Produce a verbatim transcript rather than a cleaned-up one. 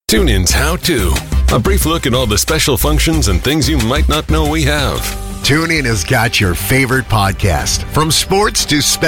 TuneIn's How To. A brief look at all the special functions and things you might not know we have. TuneIn has got your favorite podcast, from sports to special